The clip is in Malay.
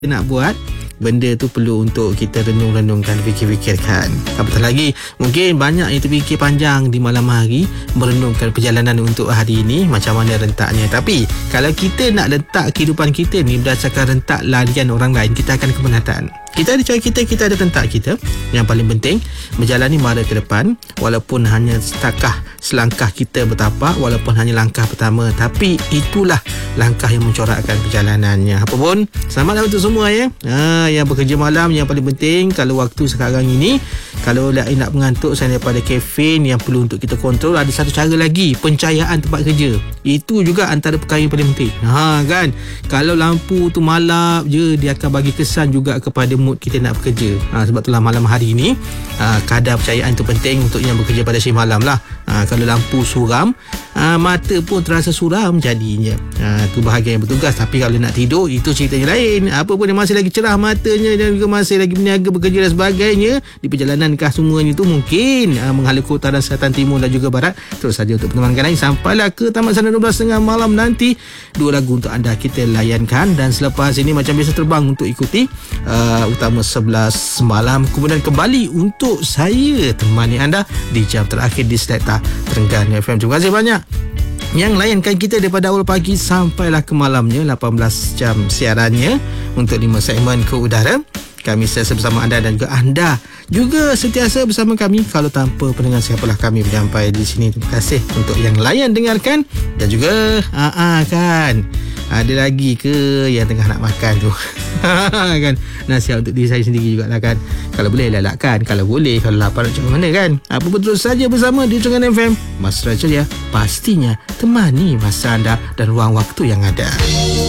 nak buat, benda tu perlu untuk kita renung-renungkan, fikir-fikirkan. Apatah lagi, mungkin banyak yang terfikir panjang di malam hari, merenungkan perjalanan untuk hari ini, macam mana rentaknya. Tapi kalau kita nak letak kehidupan kita ni berdasarkan rentak larian orang lain, kita akan kepenatan. Kita ada cara kita ada rentak kita. Yang paling penting, menjalani mara ke depan, walaupun hanya selangkah kita bertapak, walaupun hanya langkah pertama, tapi itulah langkah yang mencorakkan perjalanannya. Apa pun, selamatlah untuk semua ya. Yang bekerja malam, yang paling penting, kalau waktu sekarang ini, kalau nak mengantuk saya daripada kafein yang perlu untuk kita kontrol, ada satu cara lagi, pencahayaan tempat kerja. Itu juga antara perkara yang paling penting. Kan, kalau lampu tu malap je, dia akan bagi kesan juga kepada mood kita nak bekerja. Sebab itulah malam hari ini, kadar percayaan itu penting untuk yang bekerja pada shift malam lah. Kalau lampu suram, mata pun terasa suram jadinya. Itu bahagian yang bertugas. Tapi kalau nak tidur, itu ceritanya lain. Apa pun dia masih lagi cerah matanya dan juga masih lagi berniaga bekerja dan sebagainya, di perjalanankah semuanya itu mungkin menghala ke utara, selatan, timur dan juga barat. Terus saja untuk penemankan lain sampailah ke tamat sana 12.30 malam nanti. 2 lagu untuk anda kita layankan, dan selepas ini macam biasa terbang untuk ikuti utama 11 malam. Kemudian kembali untuk saya temani anda di jam terakhir di Selekta Terengganu FM. Terima kasih banyak yang layankan kita daripada awal pagi sampailah ke malamnya, 18 jam siarannya untuk 5 segmen ke udara. Kami sentiasa bersama anda dan juga anda juga sentiasa bersama kami. Kalau tanpa pendengar, siapalah kami menyampai di sini. Terima kasih untuk yang layan dengarkan, dan juga kan ada lagi ke yang tengah nak makan tu kan, nasihat untuk diri saya sendiri jugalah kan. Kalau boleh elakkan, kalau boleh, kalau lapar macam mana kan. Apa pun terus saja bersama di Terengganu FM. Mesra ceria pastinya temani masa anda dan ruang waktu yang ada.